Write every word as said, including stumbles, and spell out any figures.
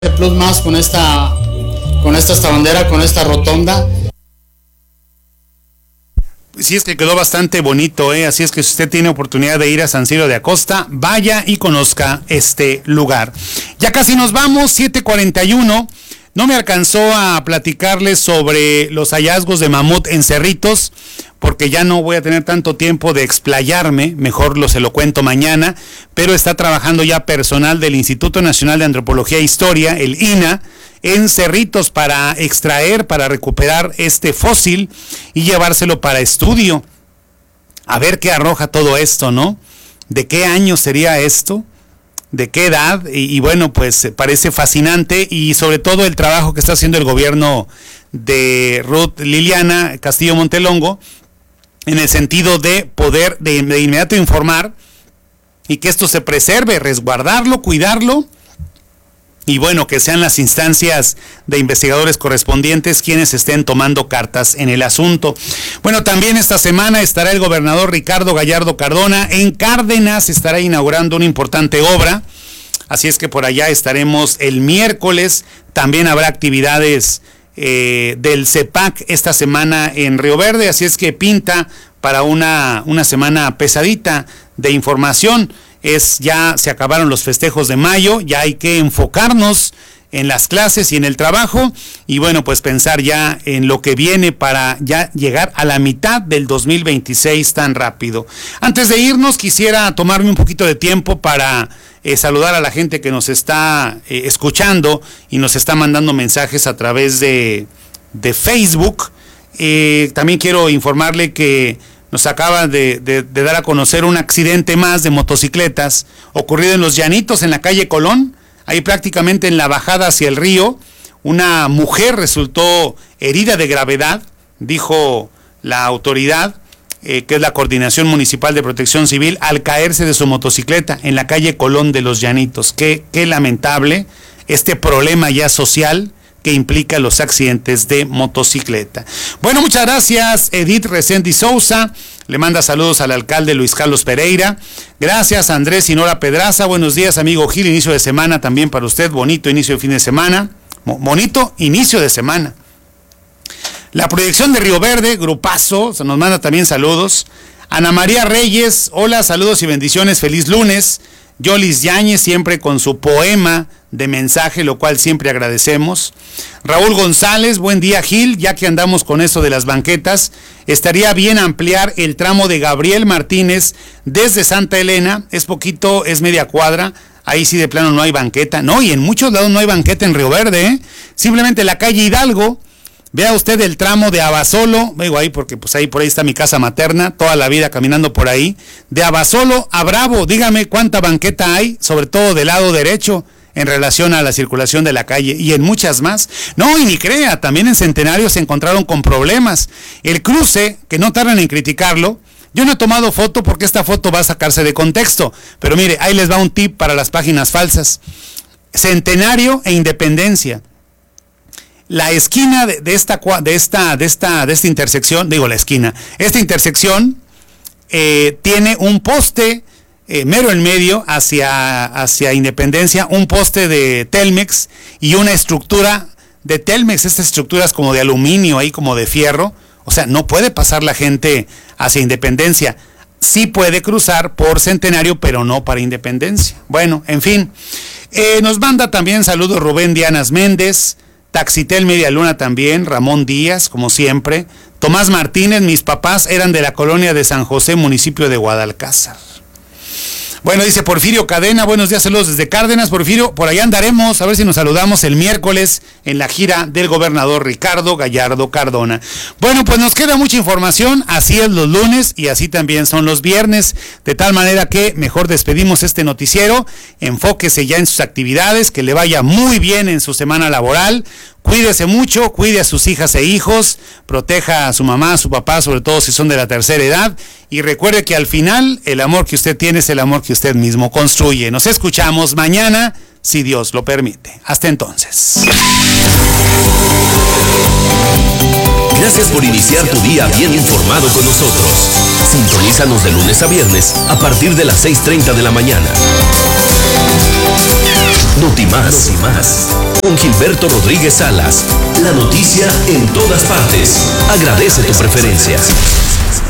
Plus más con esta con esta esta bandera, con esta rotonda. Sí, es que quedó bastante bonito, ¿eh? Así es que si usted tiene oportunidad de ir a San Cirilo de Acosta, vaya y conozca este lugar. Ya casi nos vamos, siete cuarenta y uno. No me alcanzó a platicarles sobre los hallazgos de mamut en Cerritos, porque ya no voy a tener tanto tiempo de explayarme, mejor lo se lo cuento mañana, pero está trabajando ya personal del Instituto Nacional de Antropología e Historia, el I N A, en Cerritos para extraer, para recuperar este fósil y llevárselo para estudio. A ver qué arroja todo esto, ¿no? ¿De qué año sería esto? ¿De qué edad? Y, y bueno, pues parece fascinante, y sobre todo el trabajo que está haciendo el gobierno de Ruth Liliana Castillo Montelongo, en el sentido de poder de, de inmediato informar y que esto se preserve, resguardarlo, cuidarlo, y bueno, que sean las instancias de investigadores correspondientes quienes estén tomando cartas en el asunto. Bueno, también esta semana estará el gobernador Ricardo Gallardo Cardona en Cárdenas, estará inaugurando una importante obra, así es que por allá estaremos el miércoles. También habrá actividades eh, del CEPAC esta semana en Río Verde, así es que pinta para una, una semana pesadita de información. Es ya se acabaron los festejos de mayo, ya hay que enfocarnos en las clases y en el trabajo, y bueno, pues pensar ya en lo que viene para ya llegar a la mitad del dos mil veintiséis tan rápido. Antes de irnos, quisiera tomarme un poquito de tiempo para eh, saludar a la gente que nos está eh, escuchando y nos está mandando mensajes a través de, de Facebook. Eh, también quiero informarle que nos acaba de, de, de dar a conocer un accidente más de motocicletas ocurrido en Los Llanitos, en la calle Colón, ahí prácticamente en la bajada hacia el río. Una mujer resultó herida de gravedad, dijo la autoridad, eh, que es la Coordinación Municipal de Protección Civil, al caerse de su motocicleta en la calle Colón de Los Llanitos. Qué, qué lamentable este problema ya social que implica los accidentes de motocicleta. Bueno, muchas gracias, Edith Reséndiz Sousa. Le manda saludos al alcalde Luis Carlos Pereira. Gracias, Andrés y Nora Pedraza. Buenos días, amigo Gil. Inicio de semana también para usted. Bonito inicio de fin de semana. Bonito inicio de semana. La proyección de Río Verde, grupazo, se nos manda también saludos. Ana María Reyes, hola, saludos y bendiciones. Feliz lunes. Yolis Yáñez, siempre con su poema de mensaje, lo cual siempre agradecemos. Raúl González, buen día, Gil, ya que andamos con eso de las banquetas, estaría bien ampliar el tramo de Gabriel Martínez desde Santa Elena, es poquito, es media cuadra, ahí sí de plano no hay banqueta, no, y en muchos lados no hay banqueta en Río Verde, ¿eh? Simplemente la calle Hidalgo. Vea usted el tramo de Abasolo, digo ahí porque pues ahí por ahí está mi casa materna, toda la vida caminando por ahí, de Abasolo a Bravo, dígame cuánta banqueta hay, sobre todo del lado derecho, en relación a la circulación de la calle, y en muchas más. No, y ni crea, también en Centenario se encontraron con problemas. El cruce, que no tardan en criticarlo, yo no he tomado foto porque esta foto va a sacarse de contexto, pero mire, ahí les va un tip para las páginas falsas. Centenario e Independencia. La esquina de, de, esta, de, esta, de, esta, de esta intersección, digo la esquina, esta intersección eh, tiene un poste eh, mero en medio hacia, hacia Independencia, un poste de Telmex y una estructura de Telmex, estas estructuras como de aluminio, ahí como de fierro, o sea, no puede pasar la gente hacia Independencia, sí puede cruzar por Centenario, pero no para Independencia. Bueno, en fin, eh, nos manda también saludos Rubén Dianas Méndez, Taxitel Media Luna también, Ramón Díaz, como siempre, Tomás Martínez, mis papás eran de la colonia de San José, municipio de Guadalcázar. Bueno, dice Porfirio Cadena, buenos días, saludos desde Cárdenas. Porfirio, por allá andaremos, a ver si nos saludamos el miércoles en la gira del gobernador Ricardo Gallardo Cardona. Bueno, pues nos queda mucha información, así es los lunes y así también son los viernes, de tal manera que mejor despedimos este noticiero, enfóquese ya en sus actividades, que le vaya muy bien en su semana laboral. Cuídese mucho, cuide a sus hijas e hijos, proteja a su mamá, a su papá, sobre todo si son de la tercera edad, y recuerde que al final el amor que usted tiene es el amor que usted mismo construye. Nos escuchamos mañana, si Dios lo permite. Hasta entonces. Gracias por iniciar tu día bien informado con nosotros. Sintonízanos de lunes a viernes a partir de las seis treinta de la mañana. Notimás. Notimás. con Gilberto Rodríguez Salas. La noticia en todas partes. Agradece tu preferencia.